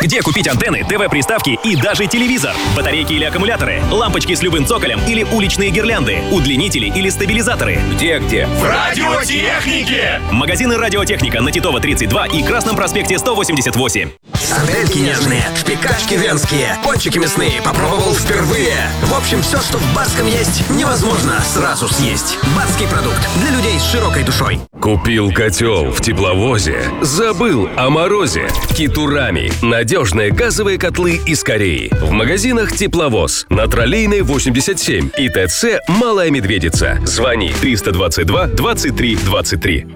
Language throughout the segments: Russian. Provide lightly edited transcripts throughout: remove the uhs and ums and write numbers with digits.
Где купить антенны, ТВ-приставки и даже телевизор? Батарейки или аккумуляторы? Лампочки с любым цоколем или уличные гирлянды? Удлинители или стабилизаторы? Где? В радиотехнике! Магазины «Радиотехника» на Титова 32 и Красном проспекте 188. Сардельки нежные, шпикачки венские, пончики мясные попробовал впервые. В общем, все, что в Барском есть, невозможно сразу съесть. Барский продукт для людей с широкой душой. Купил котел в тепловозе, забыл о морозе. Китурами. Надежные газовые котлы из Кореи. В магазинах «Тепловоз» на Троллейной 87 и ТЦ «Малая Медведица». Звони 322 23 23.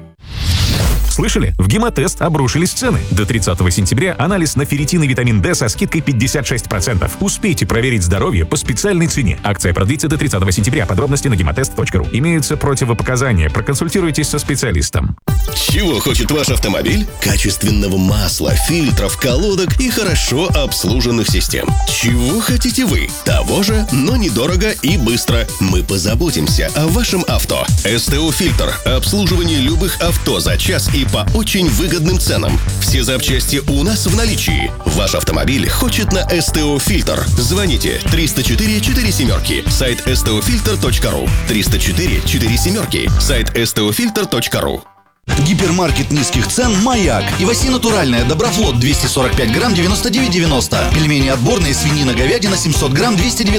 Слышали? В Гемотест обрушились цены. До 30 сентября анализ на ферритин и витамин D со скидкой 56%. Успейте проверить здоровье по специальной цене. Акция продлится до 30 сентября. Подробности на gematest.ru. Имеются противопоказания. Проконсультируйтесь со специалистом. Чего хочет ваш автомобиль? Качественного масла, фильтров, колодок и хорошо обслуженных систем. Чего хотите вы? Того же, но недорого и быстро. Мы позаботимся о вашем авто. СТО Фильтр. Обслуживание любых авто за час и по очень выгодным ценам. Все запчасти у нас в наличии. Ваш автомобиль хочет на СТО Фильтр. Звоните 304 47. Сайт stofilter.ru. 304 47. Сайт stofilter.ru. Гипермаркет низких цен «Маяк». Иваси натуральная Доброфлот 245 грамм 99,90. Пельмени отборные свинина-говядина 700 грамм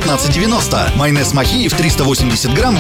219,90. Майонез Махеев 380 грамм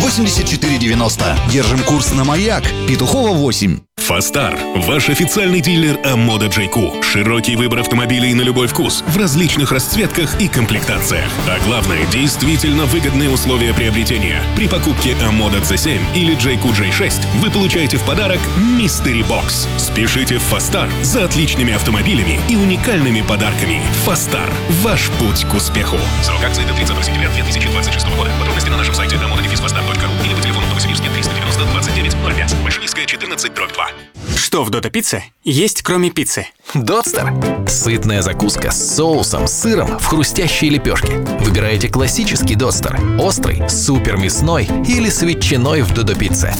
84,90. Держим курс на «Маяк». Петухова 8. Фастар – ваш официальный дилер Амода JQ. Широкий выбор автомобилей на любой вкус, в различных расцветках и комплектациях. А главное, действительно выгодные условия приобретения. При покупке Амода C7 или JQ J6 вы получаете в подарок Mystery Box. Спешите в Фастар за отличными автомобилями и уникальными подарками. Фастар – ваш путь к успеху. Срок акции до 30 сентября 2026 года. Подробности на нашем сайте amoda-fastar.ru или по телефону Новосибирске 390 29 05. Большевистская 14/2. Что в Додо Пицце есть, кроме пиццы? Дотстер. Сытная закуска с соусом, сыром в хрустящей лепешке. Выбираете классический Дотстер, острый, супер мясной или с ветчиной в Додо Пицце.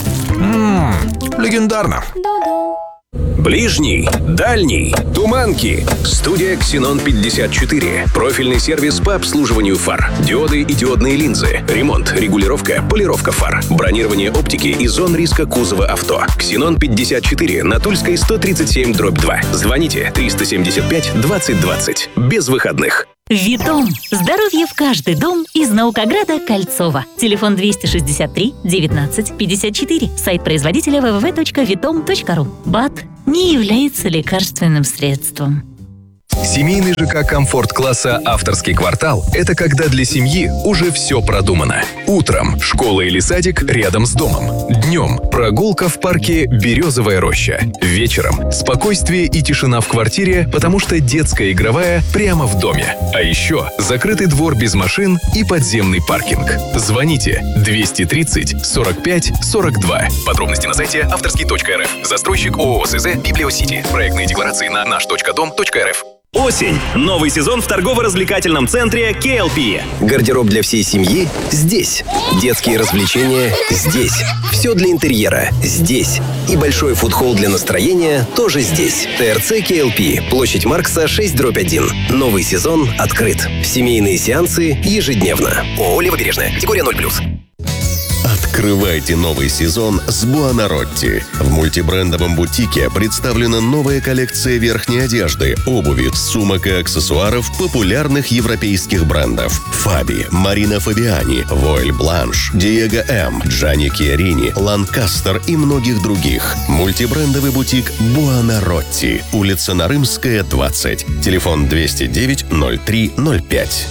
Легендарно. Ближний, дальний, туманки. Студия Ксенон 54. Профильный сервис по обслуживанию фар. Диоды и диодные линзы. Ремонт, регулировка, полировка фар. Бронирование оптики и зон риска кузова авто. Ксенон 54 на Тульской 137/2. Звоните 375 20 20. Без выходных. Витом. Здоровье в каждый дом из Наукограда Кольцова. Телефон 263 19 54. Сайт производителя www.vitom.ru. БАД не является лекарственным средством. Семейный ЖК комфорт-класса «Авторский квартал» — это когда для семьи уже все продумано. Утром — школа или садик рядом с домом. Днем — прогулка в парке «Березовая роща». Вечером — спокойствие и тишина в квартире, потому что детская игровая прямо в доме. А еще закрытый двор без машин и подземный паркинг. Звоните 230 45 42. Подробности на сайте авторский.рф. Застройщик ООО СЗ «Библиосити». Проектные декларации на наш.дом.рф. Осень. Новый сезон в торгово-развлекательном центре KLP. Гардероб для всей семьи здесь. Детские развлечения здесь. Все для интерьера здесь. И большой фудхолл для настроения тоже здесь. ТРЦ KLP. Площадь Маркса 6/1. Новый сезон открыт. Семейные сеансы ежедневно. ООО «Левобережная». Категория 0+. Открывайте новый сезон с Буонаротти. В мультибрендовом бутике представлена новая коллекция верхней одежды, обуви, сумок и аксессуаров популярных европейских брендов: Фаби, Марина Фабиани, Войль Бланш, Диего М, Джанни Киарини, Ланкастер и многих других. Мультибрендовый бутик Буонаротти. Улица Нарымская, 20. Телефон 209 03 05.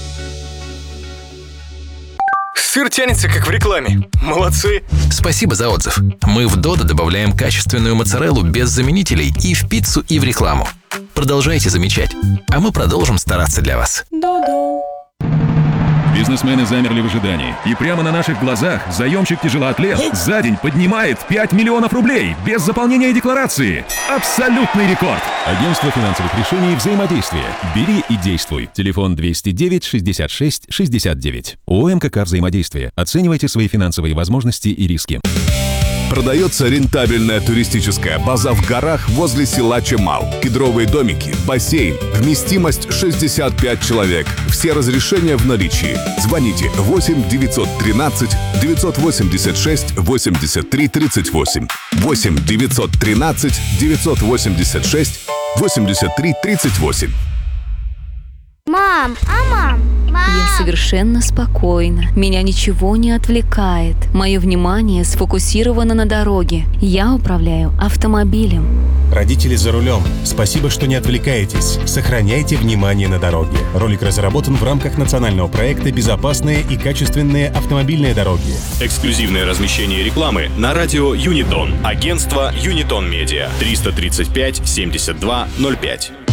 Сыр тянется, как в рекламе. Молодцы. Спасибо за отзыв. Мы в Додо добавляем качественную моцареллу без заменителей и в пиццу, и в рекламу. Продолжайте замечать, а мы продолжим стараться для вас. Додо. Бизнесмены замерли в ожидании. И прямо на наших глазах заемщик-тяжелоатлет за день поднимает 5 миллионов рублей без заполнения декларации. Абсолютный рекорд! Агентство финансовых решений «Взаимодействие». Бери и действуй. Телефон 209 66 69. ООО «МКК Взаимодействие». Оценивайте свои финансовые возможности и риски. Продается рентабельная туристическая база в горах возле села Чемал. Кедровые домики, бассейн, вместимость 65 человек. Все разрешения в наличии. Звоните 8 913 986 83 38. 8 913 986 83 38. Мам, Я совершенно спокойна. Меня ничего не отвлекает. Мое внимание сфокусировано на дороге. Я управляю автомобилем. Родители за рулем. Спасибо, что не отвлекаетесь. Сохраняйте внимание на дороге. Ролик разработан в рамках национального проекта «Безопасные и качественные автомобильные дороги». Эксклюзивное размещение рекламы на радио Юнитон. Агентство Юнитон Медиа. 335 72 05.